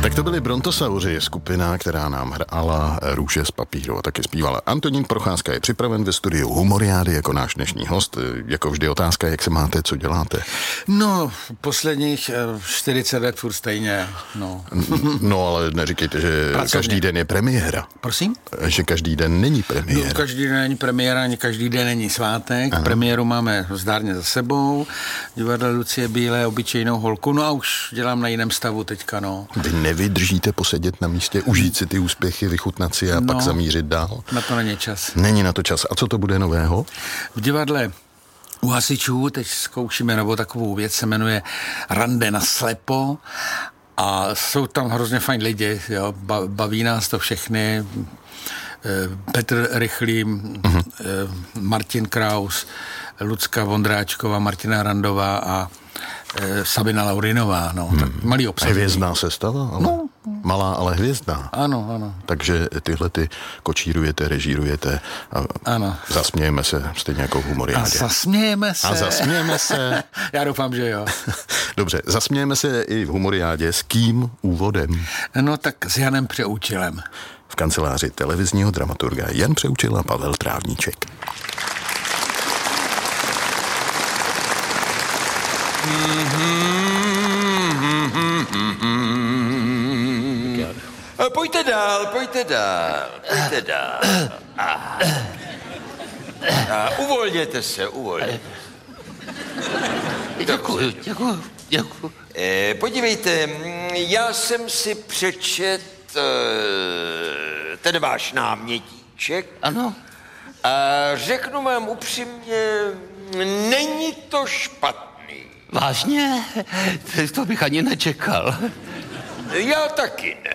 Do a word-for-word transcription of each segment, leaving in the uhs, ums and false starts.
Tak to byli Brontosauři, skupina, která nám hrála Růže z papíru a taky zpívala. Antonín Procházka je připraven ve studiu Humoriády jako náš dnešní host. Jako vždy otázka, jak se máte, co děláte? No, posledních čtyřicet let furt stejně, no. No, ale neříkejte, že Pracovně. Každý den je premiéra. Prosím? Že každý den není premiéra. No, každý den není premiéra, ani každý den není svátek. Ano. Premiéru máme zdárně za sebou. Divadlo Lucie Bílé, Obyčejnou holku, no a už dělám na jiném stavu teďka, no. Vy nevydržíte posedět na místě, užít si ty úspěchy, vychutnat si a no, pak zamířit dál? Na to není čas. Není na to čas. A co to bude nového? V divadle u hasičů teď zkoušíme novou takovou věc, se jmenuje Rande na slepo a jsou tam hrozně fajn lidi, jo, baví nás to všechny. Petr Rychlý, uh-huh. Martin Kraus, Lucka Vondráčková, Martina Randová a Sabina Laurinová, no, hmm. tak malý obsah. Hvězdná sestava? Ale no. Malá, ale hvězdná. Ano, ano. Takže tyhle ty kočírujete, režírujete a ano. Zasmějeme se stejně jako v Humoriádě. A zasmějeme se. A zasmějeme se. Já doufám, že jo. Dobře, zasmějeme se i v Humoriádě. S kým úvodem? No tak s Janem Přeučilem. V kanceláři televizního dramaturga Jan Přeučil a Pavel Trávníček. Pojďte dál, pojďte dál, pojďte dál. A, a uvolněte se, uvolněte. Děkuji, děkuji, děkuji. E, podívejte, já jsem si přečet e, ten váš námětíček. Ano. A řeknu vám upřímně, není to špatný. Vážně? To bych ani nečekal. Já taky ne.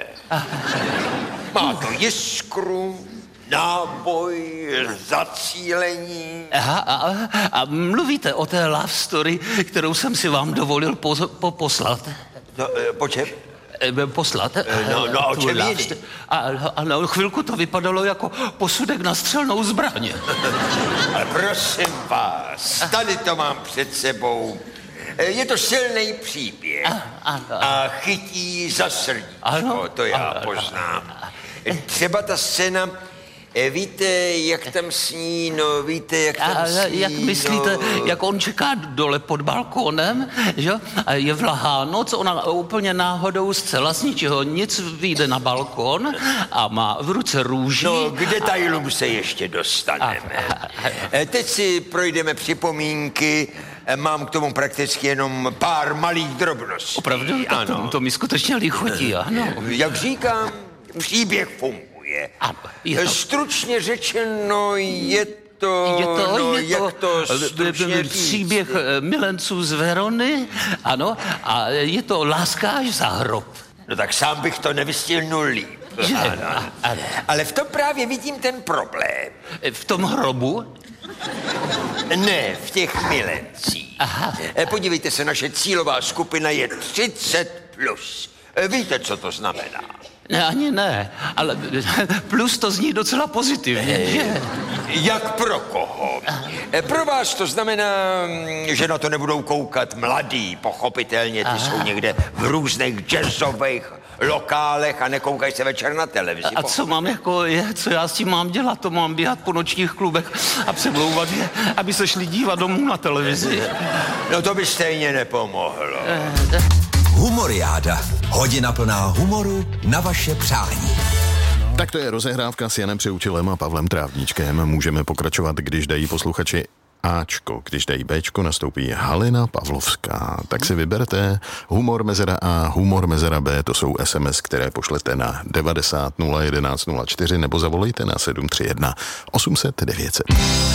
Má to jiskru, náboj, zacílení. Aha, a, a mluvíte o té love story, kterou jsem si vám dovolil po, po, poslat? No, po čem? Poslat? No, no o čem jiný? A, a na chvilku to vypadalo jako posudek na střelnou zbraň. Ale prosím vás, tady to mám před sebou. Je to silný příběh a, a, a chytí za srdíčko, ano, to já ano, poznám. Třeba ta scéna, víte, jak tam sní, no víte, jak tam a, sní, jak myslíte, no... jak on čeká dole pod balkónem, že? A je vlahá noc, ona úplně náhodou zcela z ničeho nic vyjde na balkón a má v ruce růži. No, k detailům a... se ještě dostaneme. A, a, a... Teď si projdeme připomínky. Mám k tomu prakticky jenom pár malých drobností. Opravdu? Ano. To, to mi skutečně lichotí, ano. Jak říkám, příběh funguje. Ano, to... Stručně řečeno, je to... Je to, no, je jak to, to stručně příběh říct? Milenců z Verony, ano, a je to Láska až za hrob. No tak sám bych to nevystihnul líp. Že? Ano. Ano. Ale v tom právě vidím ten problém. V tom hrobu? Ne, v těch milencích. Aha. Podívejte se, naše cílová skupina je třicet plus. Víte, co to znamená? Ne, ani ne, ale plus to zní docela pozitivně, že? Jak pro koho? Pro vás to znamená, že na to nebudou koukat mladí, pochopitelně, ty Aha. jsou někde v různých jazzových lokálech a nekoukají se večer na televizi. A co mám jako, je, co já s tím mám dělat? To mám běhat po nočních klubech a přemlouvat je, aby se šli dívat domů na televizi. No to by stejně nepomohlo. Humoriáda. Hodina plná humoru na vaše přání. Tak to je rozehrávka s Janem Přeučilem a Pavlem Trávníčkem. Můžeme pokračovat, když dají posluchači Ačko. Když dají Bčko, nastoupí Halina Pavlovská. Tak si vyberte humor mezera A, humor mezera B, to jsou es em es, které pošlete na devadesát nula jedenáct nula čtyři nebo zavolejte na sedm tři jedna osm set devět set.